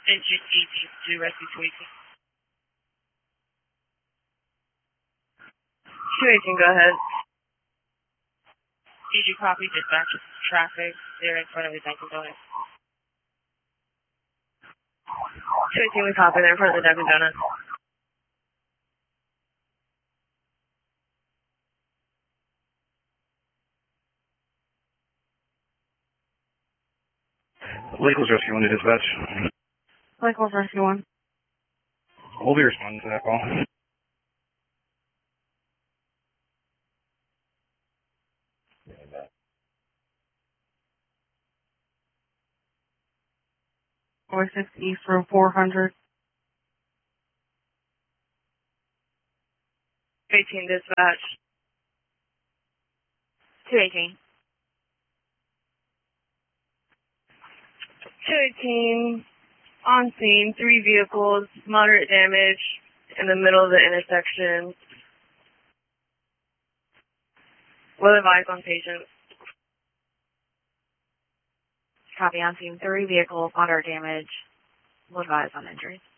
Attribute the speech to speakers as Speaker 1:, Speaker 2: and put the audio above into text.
Speaker 1: Engine ED2 rescue 218.
Speaker 2: 218, go ahead.
Speaker 1: ED copy, dispatch traffic. They're in front of the Dunkin' Donuts.
Speaker 2: 218, we copy. They're in front of the Dunkin' Donuts.
Speaker 3: Lakeland's Rescue 1 to dispatch.
Speaker 2: Lakeland's Rescue 1.
Speaker 3: We'll be responding to that call.
Speaker 2: Or 60 for 400. 18 dispatch.
Speaker 1: 218.
Speaker 2: 218, on scene, 3 vehicles, moderate damage in the middle of the intersection. Will advise on patient.
Speaker 4: Copy on scene, 3 vehicles, moderate damage. Will advise on injuries.